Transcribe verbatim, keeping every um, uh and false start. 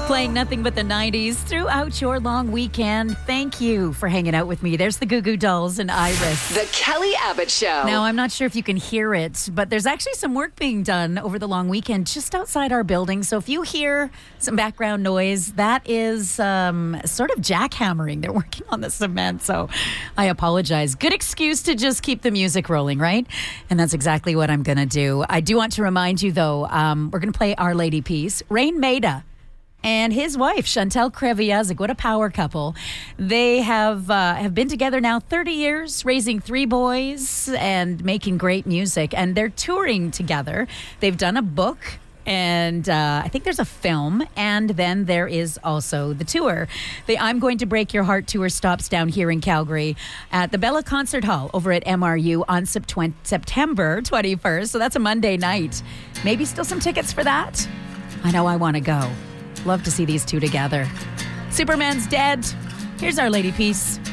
Playing nothing but the nineties throughout your long weekend. Thank you for hanging out with me. There's the Goo Goo Dolls and Iris. The Kelly Abbott Show. Now, I'm not sure if you can hear it, but there's actually some work being done over the long weekend just outside our building. So if you hear some background noise, that is um, sort of jackhammering. They're working on the cement, so I apologize. Good excuse to just keep the music rolling, right? And that's exactly what I'm going to do. I do want to remind you, though, um, we're going to play Our Lady piece. Rain Maida and his wife, Chantal Kreviazig, what a power couple. They have uh, have been together now thirty years, raising three boys and making great music. And they're touring together. They've done a book, and uh, I think there's a film. And then there is also the tour. The I'm Going to Break Your Heart tour stops down here in Calgary at the Bella Concert Hall over at M R U on September twenty-first. So that's a Monday night. Maybe still some tickets for that? I know I want to go. Love to see these two together. Superman's dead. Here's Our Lady piece.